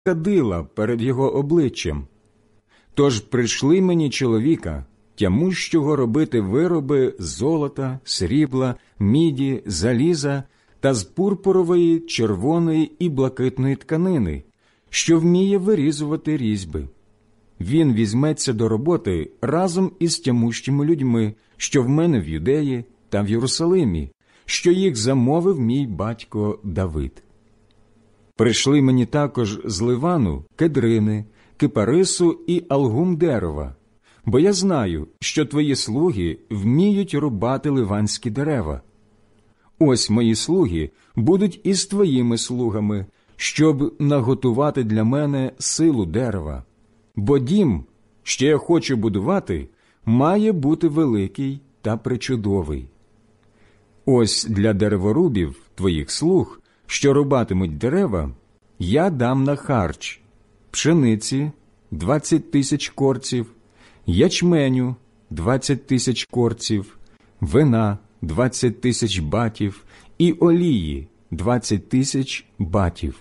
кадила перед його обличчям. Тож прийшли мені чоловіка, тямущого робити вироби з золота, срібла, міді, заліза та з пурпурової, червоної і блакитної тканини, що вміє вирізувати різьби. Він візьметься до роботи разом із тямущими людьми, що в мене в Юдеї та в Єрусалимі, що їх замовив мій батько Давид. Прийшли мені також з Ливану кедрини, кипарису і algum дерева, бо я знаю, що твої слуги вміють рубати ливанські дерева. Ось мої слуги будуть із твоїми слугами, щоб наготувати для мене силу дерева. Бо дім, що я хочу будувати, має бути великий та пречудовий. Ось для дереворубів, твоїх слуг, що рубатимуть дерева, я дам на харч пшениці 20 тисяч корців, ячменю 20 тисяч корців, вина 20 тисяч батів і олії 20 тисяч батів.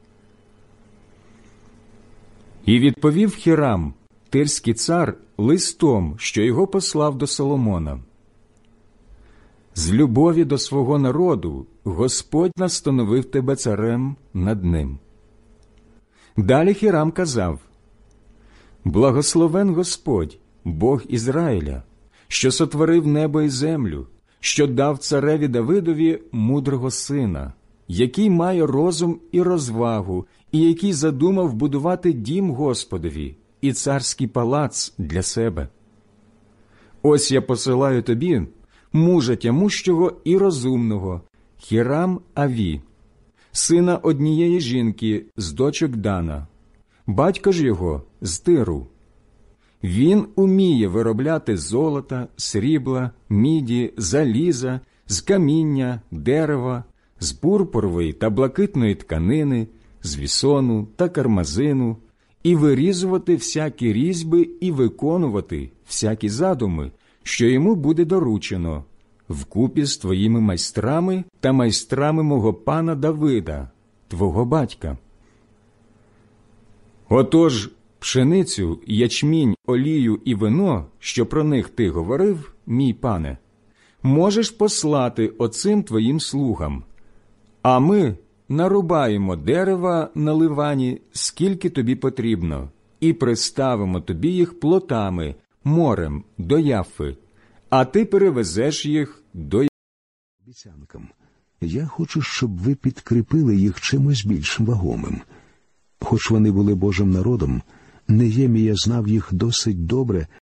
І відповів Хірам, тирський цар, листом, що його послав до Соломона. З любові до свого народу Господь настановив тебе царем над ним. Далі Хірам казав: «Благословен Господь, Бог Ізраїля, що сотворив небо і землю, що дав цареві Давидові мудрого сина, який має розум і розвагу, і який задумав будувати дім Господові і царський палац для себе. Ось я посилаю тобі мужа тямущого і розумного, Хірам-Аві, сина однієї жінки з дочок Дана, батько ж його з Тиру. Він уміє виробляти золота, срібла, міді, заліза, з каміння, дерева, з пурпурової та блакитної тканини, з вісону та кармазину, і вирізувати всякі різьби і виконувати всякі задуми, що йому буде доручено, вкупі з твоїми майстрами та майстрами мого пана Давида, твого батька. Отож, пшеницю, ячмінь, олію і вино, що про них ти говорив, мій пане, можеш послати оцим твоїм слугам, а ми нарубаємо дерева на Ливані, скільки тобі потрібно, і приставимо тобі їх плотами, морем, до Яффи, а ти перевезеш їх до обіцянкам. Я хочу, щоб ви підкріпили їх чимось більш вагомим. Хоч вони були Божим народом, Неємія знав їх досить добре,